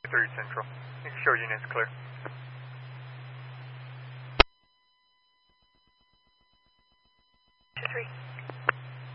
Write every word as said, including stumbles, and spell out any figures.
three Central. You can show units clear. two three.